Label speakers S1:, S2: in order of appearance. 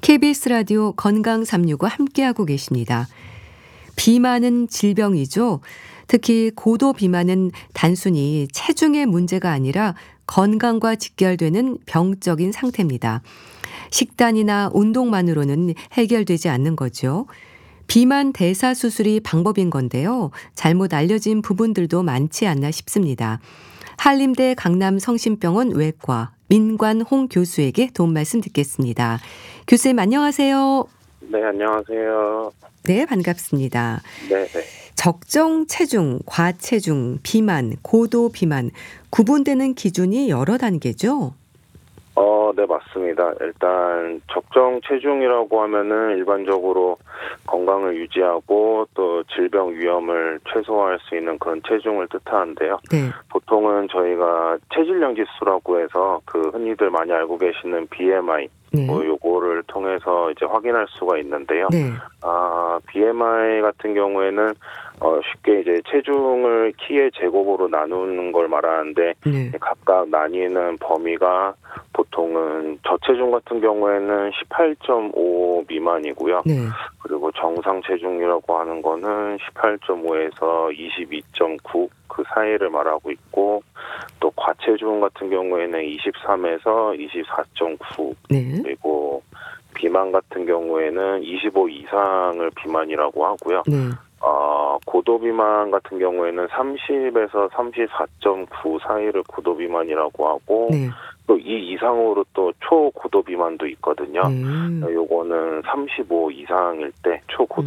S1: KBS 라디오 건강 365 함께하고 계십니다. 비만은 질병이죠. 특히 고도 비만은 단순히 체중의 문제가 아니라 건강과 직결되는 병적인 상태입니다. 식단이나 운동만으로는 해결되지 않는 거죠. 비만 대사 수술이 방법인 건데요. 잘못 알려진 부분들도 많지 않나 싶습니다. 한림대 강남성심병원 외과 민관 홍 교수에게 도움 말씀 듣겠습니다. 교수님 안녕하세요.
S2: 네, 안녕하세요.
S1: 네, 반갑습니다.
S2: 네.
S1: 적정 체중, 과체중, 비만, 고도 비만 구분되는 기준이 여러 단계죠?
S2: 네, 맞습니다. 일단 적정 체중이라고 하면은 일반적으로 건강을 유지하고 또 질병 위험을 최소화할 수 있는 그런 체중을 뜻하는데요.
S1: 네.
S2: 보통은 저희가 체질량 지수라고 해서 그 흔히들 많이 알고 계시는 BMI
S1: 네.
S2: 요거를 통해서 이제 확인할 수가 있는데요.
S1: 네.
S2: BMI 같은 경우에는 쉽게 이제 체중을 키의 제곱으로 나누는 걸 말하는데
S1: 네.
S2: 각각 나뉘는 범위가 보통은 저체중 같은 경우에는 18.5 미만이고요.
S1: 네.
S2: 그리고 정상 체중이라고 하는 거는 18.5에서 22.9 그 사이를 말하고 있고 또 과체중 같은 경우에는 23에서 24.9
S1: 네.
S2: 그리고 비만 같은 경우에는 25 이상을 비만이라고 하고요.
S1: 네.
S2: 고도 비만 같은 경우에는 30에서 34.9 사이를 고도 비만이라고 하고
S1: 네.
S2: 또 이 이상으로 또 초고도 비만도 있거든요.
S1: 네.
S2: 요거는 35 이상일 때 초고도